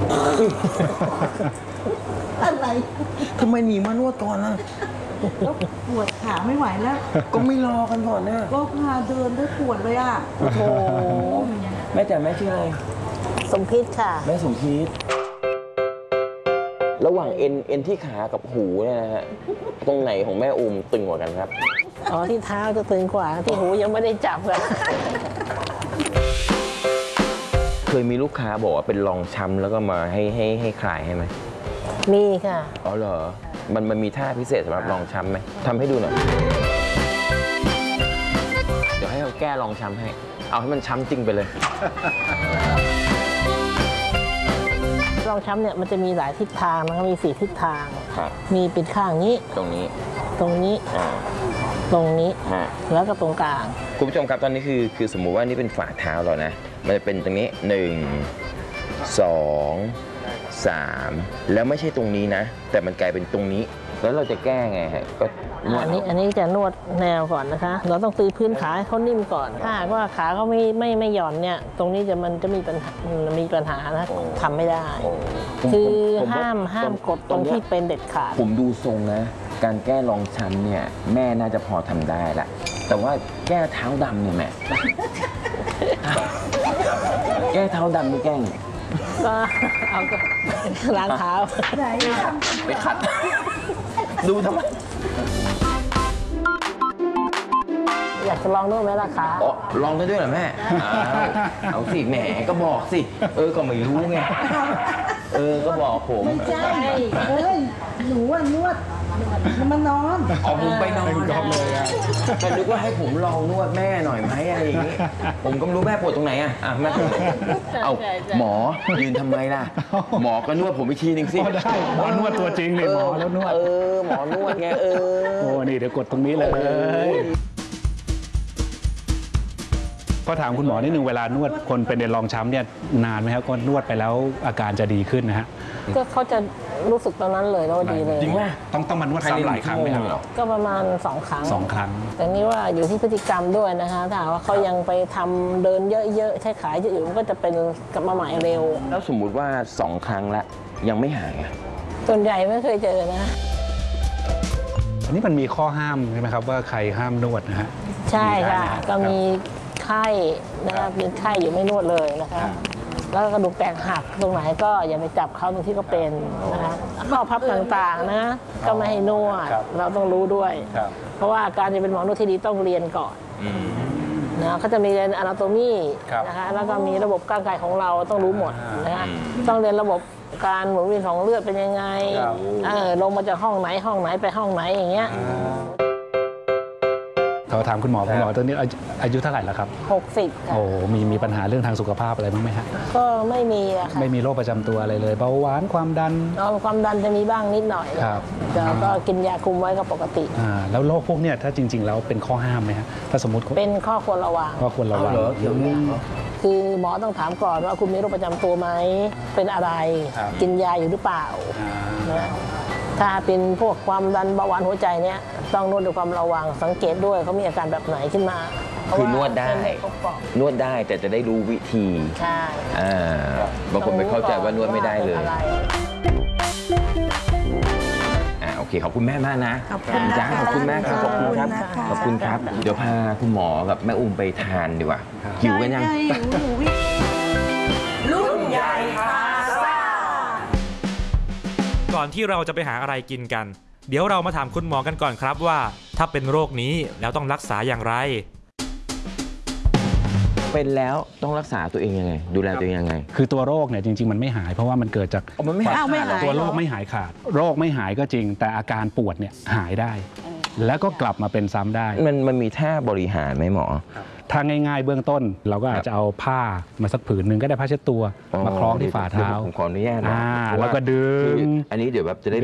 อะไรทำไมหนีมานวดก่อนล่ะแล้วปวดขาไม่ไหวแล้วก็ไม่รอกันก่อนนะก็พาเดินได้ปวดเลยอ่ะโอ้โหแม่จ๋าแม่ชื่ออะไรสมพิษค่ะแม่สมพิษระหว่างเอ็นที่ขากับหูเนี่ยนะฮะตรงไหนของแม่อุ้มตึงกว่ากันครับอ๋อที่เท้าจะตึงกว่าที่หูยังไม่ได้จับเลยเคยมีลูกค้าบอกว่าเป็นรองช้ำแล้วก็มาให้คลายให้ไหมมีค่ะอ๋อเหรอมันมีท่าพิเศษสำหรับรองช้ำไหมทำให้ดูหน่อยเดี๋ยวให้เขาแก้รองช้ำให้เอาให้มันช้ำจริงไปเลยรองช้ำเนี่ยมันจะมีหลายทิศทางนะครับมี4ทิศทางครับมีเป็นข้างนี้ตรงนี้ตรงนี้ตรงนี้แล้วก็ตรงกลางคุณผู้ชมครับตอนนี้คือสมมุติว่านี่เป็นฝ่าเท้าเรานะมันจะเป็นตรงนี้1 2 3แล้วไม่ใช่ตรงนี้นะแต่มันกลายเป็นตรงนี้แล้วเราจะแก้ไงฮะก็นวดอันนี้จะนวดแนวก่อนนะคะเราต้องตีพื้นขาให้เขานิ่มก่อนถ้าว่าขาเขาไม่หย่อนเนี่ยตรงนี้มันจะมีปัญหานะทำไม่ได้คือห้ามกดตรงที่เป็นเด็ดขาดผมดูทรงนะการแก้รองช้ำเนี่ยแม่น่าจะพอทำได้ละแต่ว่าแก้เท้าดำเนี่ยแม่แก้เท้าดำไม่แก้ก็เอาล้างเท้าไปขัดดูทำไมอยากจะลองนวดไหมล่ะคะลองได้ด้วยเหรอแม่เอาสิแหมก็บอกสิก็ไม่รู้ไงก็บอกผมไม่ใช่หนูว่านวดมันนอนผมไปนอนเลยแต่นึกว่าให้ผมลองนวดแม่หน่อยไหมอะไรอย่างนี้ผมก็ไม่รู้แม่ปวดตรงไหนแม่เอาหมอยืนทำไมล่ะหมอก็นวดผมอีกทีนึงสิได้หมอนวดตัวจริงเลยหมอแล้วนวดหมอนวดไงโอ้นี่เดี๋ยวกดตรงนี้เลยก็ถามคุณหมอนิดนึงเวลานวดคนเป็นรองช้ำเนี่ยนานไหมครับก็นวดไปแล้วอาการจะดีขึ้นนะฮะก็เขาจะรู้สึกตอนนั้นเลยแล้วดีเลยจริงว่าต้องมานวดซ้ำหลายครั้งไหมครับก็ประมาณ2 ครั้ง 2 ครั้งแต่นี่ว่าอยู่ที่พฤติกรรมด้วยนะคะถ้าว่าเขายังไปทำเดินเยอะๆใช้ขาเยอะๆมันก็จะเป็นกลับมาใหม่เร็วแล้วสมมุติว่า2 ครั้งแล้วยังไม่หายส่วนใหญ่ไม่เคยเจอนะอันนี้มันมีข้อห้ามใช่ไหมครับว่าใครห้ามนวดนะฮะใช่ค่ะก็มีไข้นะครับมีไข้อยู่ไม่นวดเลยนะคะแล้วกระดูกแตกหักตรงไหนก็อย่าไปจับเขาตรงที่เขาเป็นนะคะข้อพับต่างๆนะก็ไม่ให้นวดเราต้องรู้ด้วยเพราะว่าการจะเป็นหมอนวดที่ดีต้องเรียนก่อนนะเขาจะมีเรียน anatomy นะคะแล้วก็มีระบบร่างกายของเราต้องรู้หมดนะคะต้องเรียนระบบการหมุนเวียนของเลือดเป็นยังไงลงมาจากห้องไหนไปห้องไหนอย่างเงี้ยเขาถามคุณหมอตอนนี้อายุเท่าไหร่แล้วครับ 60ค่ะโอ้มีปัญหาเรื่องทางสุขภาพอะไรบ้างไหมฮะก็ไม่มีอะค่ะไม่มีโรคประจำตัวอะไรเลยเบาหวานความดันความดันจะมีบ้างนิดหน่อยครับแล้วก็กินยาคุมไว้ก็ปกติแล้วโรคพวกเนี้ยถ้าจริงๆแล้วเป็นข้อห้ามไหมฮะถ้าสมมติเป็นข้อควรระวังคือหมอต้องถามก่อนว่าคุณมีโรคประจำตัวไหมเป็นอะไรกินยาอยู่หรือเปล่านะถ้าเป็นพวกความดันเบาหวานหัวใจเนี้ยต้องนวดด้วยความระวังสังเกตด้วยเขามีอาการแบบไหนขึ้นมาคือนวดได้แต่จะได้รู้วิธีใช่บางคนไม่เข้าใจว่านวดไม่ได้เลยโอเคขอบคุณแม่มากนะขอบคุณจ้าขอบคุณแม่ครับขอบคุณครับขอบคุณครับเดี๋ยวพาคุณหมอกับแม่อุ้มไปทานดีกว่าหิวกันยังรุ่นใหญ่พาซ่าก่อนที่เราจะไปหาอะไรกินกันเดี๋ยวเรามาถามคุณหมอกันก่อนครับว่าถ้าเป็นโรคนี้แล้วต้องรักษาอย่างไรเป็นแล้วต้องรักษาตัวเองยังไงดูแลตัวเองยังไงคือตัวโรคเนี่ยจริงๆมันไม่หายเพราะว่ามันเกิดจากมันไม่หายตัวโรคไม่หายขาดโรคไม่หายก็จริงแต่อาการปวดเนี่ยหายได้แล้วก็กลับมาเป็นซ้ำได้มันมีท่าบริหารไหมหมอถ้าง่ายๆเบื้องต้นเราก็อาจจะเอาผ้ามาสักผืนหนึ่งก็ได้ผ้าเช็ดตัวมาคล้องที่ฝ่าเท้าผมขออนุญาตนะแล้วก็ดึงอันนี้เดี๋ยวแบบจะได้